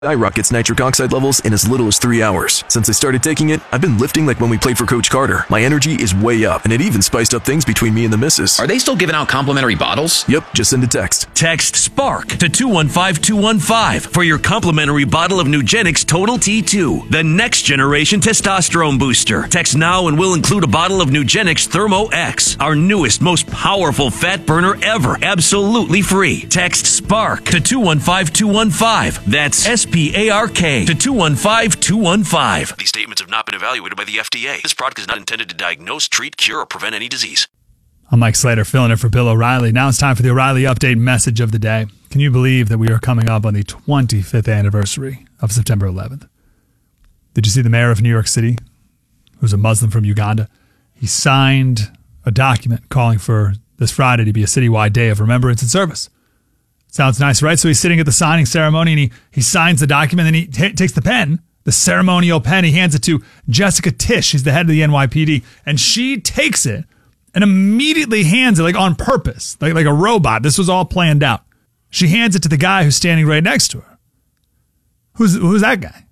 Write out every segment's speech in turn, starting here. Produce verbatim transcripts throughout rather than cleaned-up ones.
I rockets nitric oxide levels in as little as three hours. Since I started taking it, I've been lifting like when we played for Coach Carter. My energy is way up, and it even spiced up things between me and the missus. Are they still giving out complimentary bottles? Yep, just send a text. Text SPARK to two one five two one five for your complimentary bottle of Nugenix Total T two, the next generation testosterone booster. Text now and we'll include a bottle of Nugenix Thermo X, our newest, most powerful fat burner ever, absolutely free. Text SPARK to two one five two one five. That's S P A R K to two one five two one five. These statements have not been evaluated by the F D A. This product is not intended to diagnose, treat, cure, or prevent any disease. I'm Mike Slater, filling in for Bill O'Reilly. Now it's time for the O'Reilly Update message of the day. Can you believe that we are coming up on the twenty-fifth anniversary of September eleventh? Did you see the mayor of New York City, who's a Muslim from Uganda? He signed a document calling for this Friday to be a citywide day of remembrance and service. Sounds nice, right? So he's sitting at the signing ceremony and he, he signs the document and he t- takes the pen, the ceremonial pen. He hands it to Jessica Tisch. She's the head of the N Y P D. And she takes it and immediately hands it like on purpose, like, like a robot. This was all planned out. She hands it to the guy who's standing right next to her. Who's, who's that guy?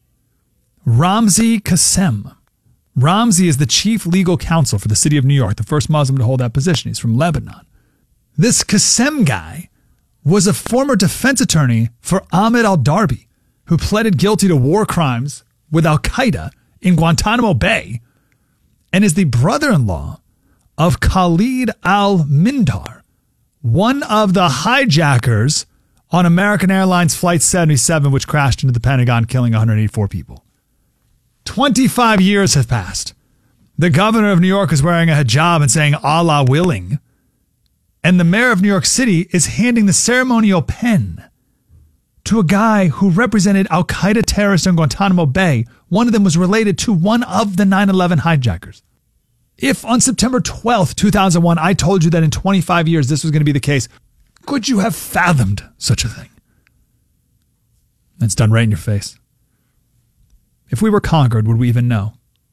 Ramzi Kassem. Ramzi is the chief legal counsel for the city of New York, the first Muslim to hold that position. He's from Lebanon. This Kassem guy was a former defense attorney for Ahmed al-Darbi, who pleaded guilty to war crimes with al-Qaeda in Guantanamo Bay, and is the brother-in-law of Khalid al-Mindar, one of the hijackers on American Airlines Flight seventy-seven, which crashed into the Pentagon, killing one hundred eighty-four people. twenty-five years have passed. The governor of New York is wearing a hijab and saying, Allah willing. And the mayor of New York City is handing the ceremonial pen to a guy who represented al-Qaeda terrorists in Guantanamo Bay. One of them was related to one of the nine eleven hijackers. If on September twelfth, two thousand one, I told you that in twenty-five years this was going to be the case, could you have fathomed such a thing? It's done right in your face. If we were conquered, would we even know?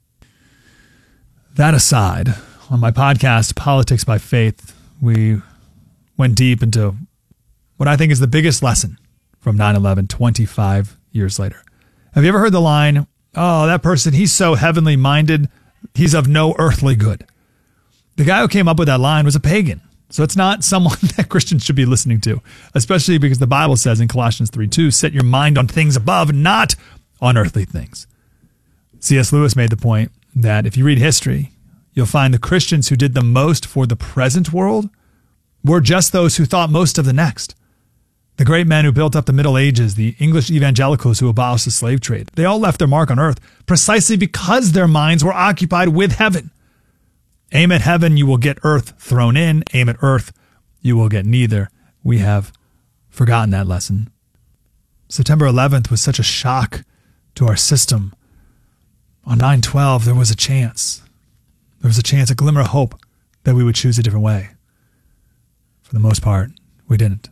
That aside, on my podcast, Politics by Faith, we went deep into what I think is the biggest lesson from nine eleven twenty-five years later. Have you ever heard the line, oh, that person, he's so heavenly minded, he's of no earthly good? The guy who came up with that line was a pagan. So it's not someone that Christians should be listening to, especially because the Bible says in Colossians three two, set your mind on things above, not on earthly things. C S Lewis made the point that if you read history, you'll find the Christians who did the most for the present world were just those who thought most of the next. The great men who built up the Middle Ages, the English evangelicals who abolished the slave trade, they all left their mark on earth precisely because their minds were occupied with heaven. Aim at heaven, you will get earth thrown in. Aim at earth, you will get neither. We have forgotten that lesson. September eleventh was such a shock to our system. On nine twelve, there was a chance. There was a chance, a glimmer of hope that we would choose a different way. For the most part, we didn't.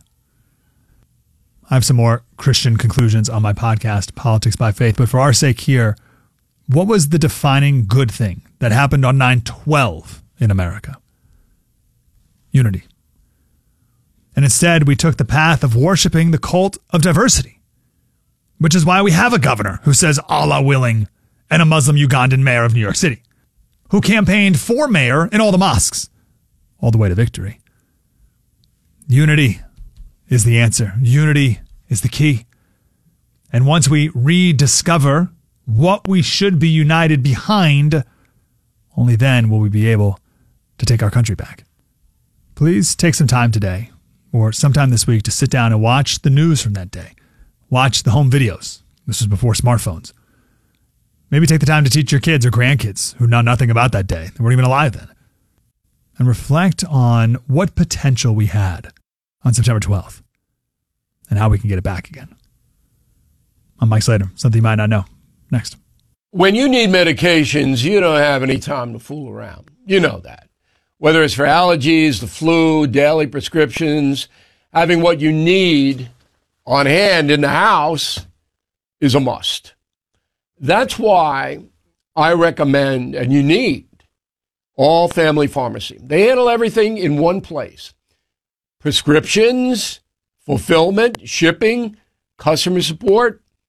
I have some more Christian conclusions on my podcast, Politics by Faith, but for our sake here, what was the defining good thing that happened on nine twelve in America? Unity. And instead, we took the path of worshiping the cult of diversity, which is why we have a governor who says Allah willing and a Muslim Ugandan mayor of New York City, who campaigned for mayor in all the mosques, all the way to victory. Unity is the answer. Unity is the key. And once we rediscover what we should be united behind, only then will we be able to take our country back. Please take some time today or sometime this week to sit down and watch the news from that day. Watch the home videos. This was before smartphones. Maybe take the time to teach your kids or grandkids who know nothing about that day. They weren't even alive then. And reflect on what potential we had on September twelfth and how we can get it back again. I'm Mike Slater. Something you might not know. Next. When you need medications, you don't have any time to fool around. You know that. Whether it's for allergies, the flu, daily prescriptions, having what you need on hand in the house is a must. That's why I recommend, and you need, All Family Pharmacy. They handle everything in one place. Prescriptions, fulfillment, shipping, customer support.